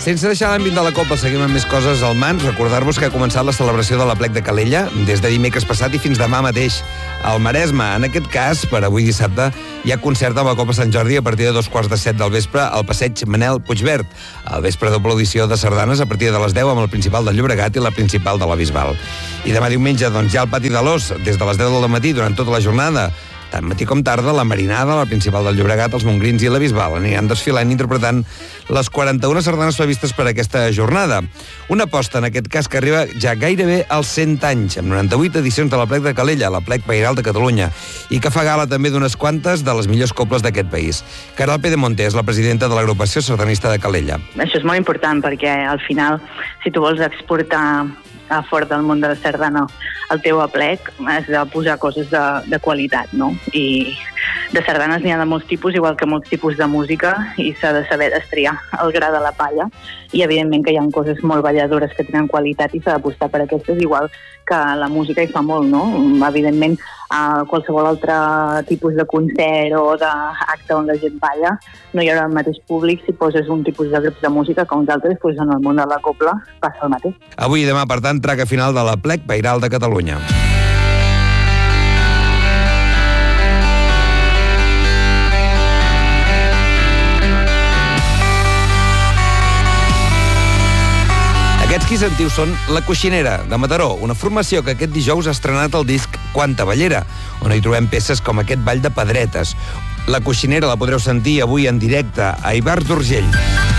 Sense deixar l'àmbit de la Copa, seguim amb més coses al mans. Recordar-vos que ha començat la celebració de l'Aplec de Calella des de dimecres passat i fins demà mateix al Maresme. En aquest cas, per avui dissabte, hi ha concert amb la Copa Sant Jordi a partir de 7:15 del vespre al passeig Manel Puigverd. Al vespre, doble audició de sardanes a partir de les 10 amb el Principal del Llobregat i la Principal de la Bisbal. I demà diumenge, doncs, ja al Pati de l'Os, des de les 10 del matí durant tota la jornada. Tant matí com tarda, la Marinada, la Principal del Llobregat, els Montgrins i la Bisbal aniran desfilant i interpretant les 41 sardanes previstes per aquesta jornada. Una aposta, en aquest cas, que arriba ja gairebé als 100 anys, amb 98 edicions de l'Aplec de Calella, l'Aplec Pairal de Catalunya, i que fa gala també d'unes quantes de les millors cobles d'aquest país. Caral Pedemonte és la presidenta de l'agrupació sardanista de Calella. Això és molt important perquè, al final, si tu vols exportar a fora del món de la sardana el teu aplec, has de posar coses de qualitat, no? I de sardanes n'hi ha de molts tipus, igual que molts tipus de música, i s'ha de saber destriar el gra de la palla. I evidentment que hi ha coses molt balladores que tenen qualitat i s'ha d'apostar per aquestes, igual que la música hi fa molt, no? Evidentment, a qualsevol altre tipus de concert o d'acte on la gent balla, no hi haurà el mateix públic si poses un tipus de grups de música que uns altres, doncs en el món de la cobla passa el mateix. Avui i demà, per tant, traca final de l'Aplec Pairal de Catalunya. Aquests qui sentiu són La Coixinera, de Mataró, una formació que aquest dijous ha estrenat el disc Quanta Ballera, on hi trobem peces com aquest ball de pedretes. La Coixinera la podreu sentir avui en directe a Ivars d'Urgell.